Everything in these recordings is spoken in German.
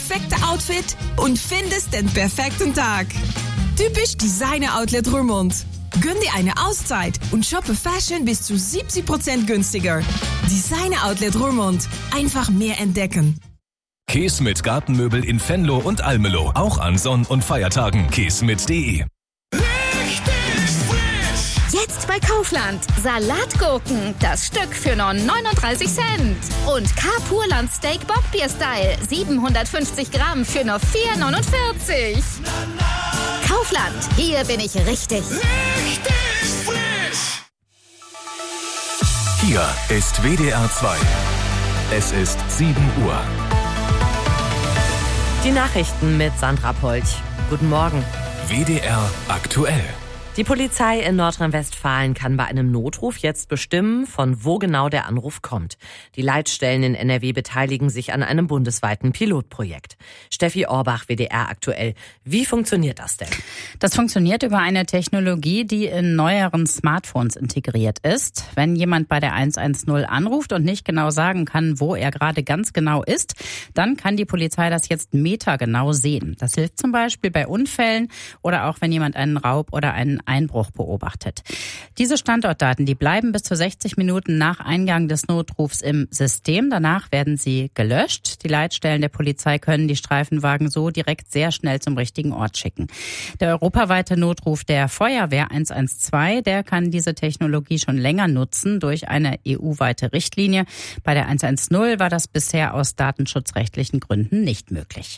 perfekte Outfit und findest den perfekten Tag. Typisch Designer Outlet Roermond. Gönn dir eine Auszeit und shoppe Fashion bis zu 70% günstiger. Designer Outlet Roermond. Einfach mehr entdecken. Keesmit Gartenmöbel in Venlo und Almelo. Auch an Sonn- und Feiertagen. Keesmit.de. Jetzt bei Kaufland. Salatgurken, das Stück für nur 39 Cent. Und K-Purland Steak Bockbier-Style, 750 Gramm für nur 4,49. Kaufland, hier bin ich richtig. Richtig frisch. Hier ist WDR 2. Es ist 7 Uhr. Die Nachrichten mit Sandra Polch. Guten Morgen. WDR aktuell. Die Polizei in Nordrhein-Westfalen kann bei einem Notruf jetzt bestimmen, von wo genau der Anruf kommt. Die Leitstellen in NRW beteiligen sich an einem bundesweiten Pilotprojekt. Steffi Orbach, WDR aktuell. Wie funktioniert das denn? Das funktioniert über eine Technologie, die in neueren Smartphones integriert ist. Wenn jemand bei der 110 anruft und nicht genau sagen kann, wo er gerade ganz genau ist, dann kann die Polizei das jetzt metergenau sehen. Das hilft zum Beispiel bei Unfällen oder auch wenn jemand einen Raub oder einen Einbruch beobachtet. Diese Standortdaten, die bleiben bis zu 60 Minuten nach Eingang des Notrufs im System. Danach werden sie gelöscht. Die Leitstellen der Polizei können die Streifenwagen so direkt sehr schnell zum richtigen Ort schicken. Der europaweite Notruf der Feuerwehr 112, der kann diese Technologie schon länger nutzen durch eine EU-weite Richtlinie. Bei der 110 war das bisher aus datenschutzrechtlichen Gründen nicht möglich.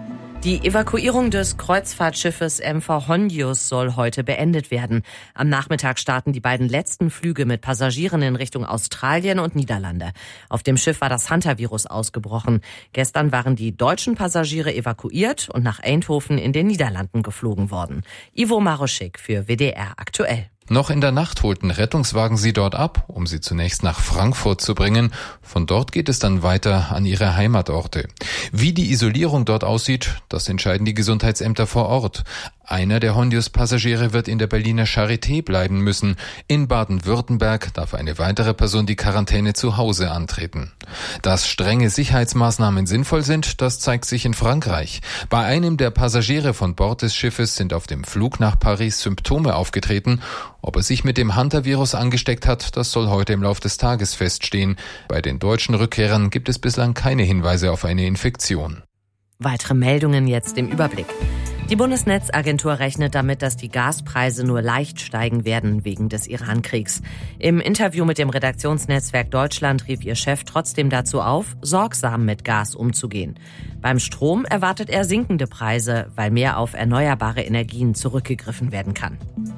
Die Evakuierung des Kreuzfahrtschiffes MV Hondius soll heute beendet werden. Am Nachmittag starten die beiden letzten Flüge mit Passagieren in Richtung Australien und Niederlande. Auf dem Schiff war das Hunter-Virus ausgebrochen. Gestern waren die deutschen Passagiere evakuiert und nach Eindhoven in den Niederlanden geflogen worden. Ivo Maroschik für WDR aktuell. Noch in der Nacht holten Rettungswagen sie dort ab, um sie zunächst nach Frankfurt zu bringen. Von dort geht es dann weiter an ihre Heimatorte. Wie die Isolierung dort aussieht, das entscheiden die Gesundheitsämter vor Ort. Einer der Hondius-Passagiere wird in der Berliner Charité bleiben müssen. In Baden-Württemberg darf eine weitere Person die Quarantäne zu Hause antreten. Dass strenge Sicherheitsmaßnahmen sinnvoll sind, das zeigt sich in Frankreich. Bei einem der Passagiere von Bord des Schiffes sind auf dem Flug nach Paris Symptome aufgetreten. Ob er sich mit dem Hunter-Virus angesteckt hat, das soll heute im Laufe des Tages feststehen. Bei den deutschen Rückkehrern gibt es bislang keine Hinweise auf eine Infektion. Weitere Meldungen jetzt im Überblick. Die Bundesnetzagentur rechnet damit, dass die Gaspreise nur leicht steigen werden wegen des Iran-Kriegs. Im Interview mit dem Redaktionsnetzwerk Deutschland rief ihr Chef trotzdem dazu auf, sorgsam mit Gas umzugehen. Beim Strom erwartet er sinkende Preise, weil mehr auf erneuerbare Energien zurückgegriffen werden kann.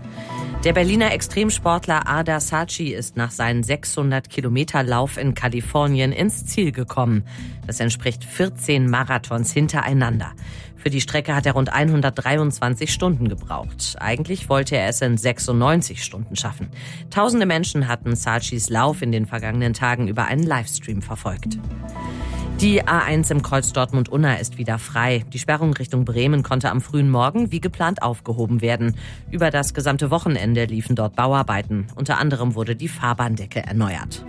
Der Berliner Extremsportler Ardar Saci ist nach seinem 600-Kilometer-Lauf in Kalifornien ins Ziel gekommen. Das entspricht 14 Marathons hintereinander. Für die Strecke hat er rund 123 Stunden gebraucht. Eigentlich wollte er es in 96 Stunden schaffen. Tausende Menschen hatten Sacis Lauf in den vergangenen Tagen über einen Livestream verfolgt. Die A1 im Kreuz Dortmund-Unna ist wieder frei. Die Sperrung Richtung Bremen konnte am frühen Morgen wie geplant aufgehoben werden. Über das gesamte Wochenende liefen dort Bauarbeiten. Unter anderem wurde die Fahrbahndecke erneuert.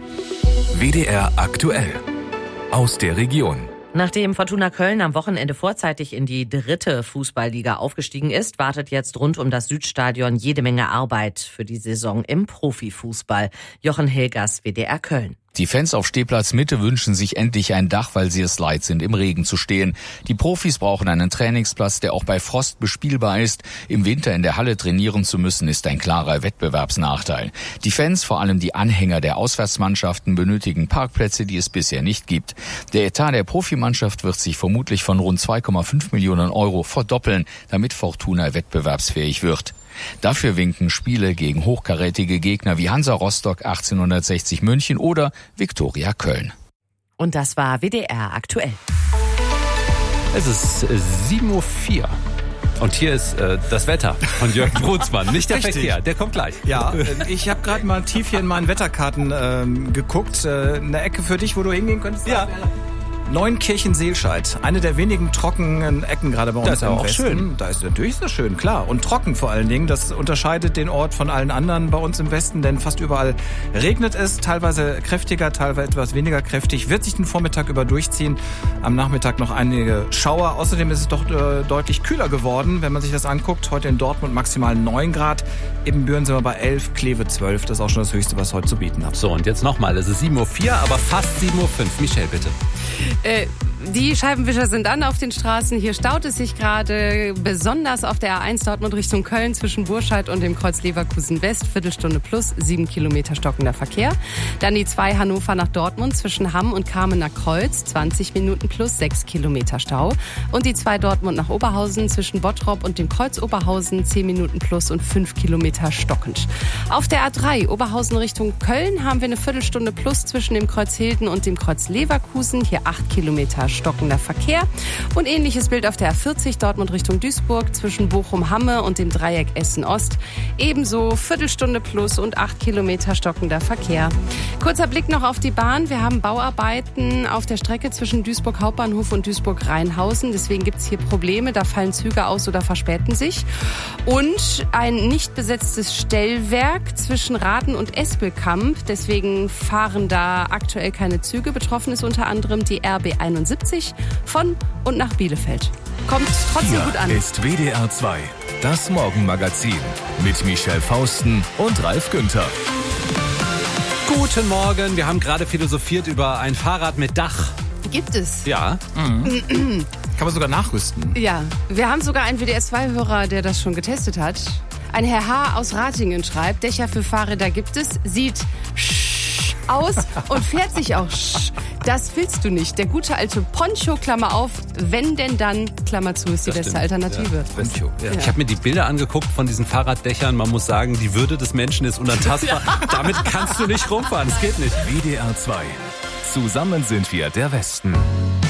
WDR aktuell. Aus der Region. Nachdem Fortuna Köln am Wochenende vorzeitig in die 3. Fußballliga aufgestiegen ist, wartet jetzt rund um das Südstadion jede Menge Arbeit für die Saison im Profifußball. Jochen Hilgers, WDR Köln. Die Fans auf Stehplatz Mitte wünschen sich endlich ein Dach, weil sie es leid sind, im Regen zu stehen. Die Profis brauchen einen Trainingsplatz, der auch bei Frost bespielbar ist. Im Winter in der Halle trainieren zu müssen, ist ein klarer Wettbewerbsnachteil. Die Fans, vor allem die Anhänger der Auswärtsmannschaften, benötigen Parkplätze, die es bisher nicht gibt. Der Etat der Profimannschaft wird sich vermutlich von rund 2,5 Millionen Euro verdoppeln, damit Fortuna wettbewerbsfähig wird. Dafür winken Spiele gegen hochkarätige Gegner wie Hansa Rostock 1860 München oder Viktoria Köln. Und das war WDR aktuell. Es ist 7:04 Uhr. Und hier ist das Wetter von Jürgen Brunsmann. Nicht der Verkehr, der kommt gleich. Ja, ich habe gerade mal tief hier in meinen Wetterkarten geguckt. Eine Ecke für dich, wo du hingehen könntest? Ja. Neunkirchen-Seelscheid, eine der wenigen trockenen Ecken gerade bei uns im Westen. Schön. Natürlich ist das schön, klar. Und trocken vor allen Dingen. Das unterscheidet den Ort von allen anderen bei uns im Westen, denn fast überall regnet es, teilweise kräftiger, teilweise etwas weniger kräftig. Wird sich den Vormittag über durchziehen. Am Nachmittag noch einige Schauer. Außerdem ist es doch deutlich kühler geworden, wenn man sich das anguckt. Heute in Dortmund maximal 9 Grad. Ebenbüren sind wir bei 11, Kleve 12. Das ist auch schon das Höchste, was heute zu bieten hat. So, und jetzt nochmal. Es ist 7.04 Uhr, aber fast 7.05 Uhr. Michelle, bitte. Die Scheibenwischer sind an auf den Straßen. Hier staut es sich gerade besonders auf der A1 Dortmund Richtung Köln zwischen Burscheid und dem Kreuz Leverkusen West. Viertelstunde plus, 7 Kilometer stockender Verkehr. Dann die 2 Hannover nach Dortmund zwischen Hamm und Kamener Kreuz. 20 Minuten plus, 6 Kilometer Stau. Und die 2 Dortmund nach Oberhausen zwischen Bottrop und dem Kreuz Oberhausen. 10 Minuten plus und 5 Kilometer stockend. Auf der A3 Oberhausen Richtung Köln haben wir eine Viertelstunde plus zwischen dem Kreuz Hilden und dem Kreuz Leverkusen. Hier 8 Kilometer stockender Verkehr. Und ähnliches Bild auf der A40 Dortmund Richtung Duisburg zwischen Bochum-Hamme und dem Dreieck Essen-Ost. Ebenso Viertelstunde plus und 8 Kilometer stockender Verkehr. Kurzer Blick noch auf die Bahn. Wir haben Bauarbeiten auf der Strecke zwischen Duisburg Hauptbahnhof und Duisburg-Rheinhausen. Deswegen gibt es hier Probleme. Da fallen Züge aus oder verspäten sich. Und ein nicht besetztes Stellwerk zwischen Raden und Espelkamp. Deswegen fahren da aktuell keine Züge. Betroffen ist unter anderem die RB 71 von und nach Bielefeld. Kommt trotzdem gut an. Ist WDR 2, das Morgenmagazin mit Michelle Fausten und Ralf Günther. Guten Morgen. Wir haben gerade philosophiert über ein Fahrrad mit Dach. Gibt es? Ja. Kann man sogar nachrüsten. Ja, wir haben sogar einen WDR2-Hörer, der das schon getestet hat. Ein Herr H. aus Ratingen schreibt, Dächer für Fahrräder gibt es, sieht aus und fährt sich auch. Das willst du nicht. Der gute alte Poncho, Klammer auf, wenn denn dann, Klammer zu, ist die beste Alternative. Ja, Poncho. Ja. Ich habe mir die Bilder angeguckt von diesen Fahrraddächern. Man muss sagen, die Würde des Menschen ist unantastbar. Damit kannst du nicht rumfahren, es geht nicht. WDR 2. Zusammen sind wir der Westen.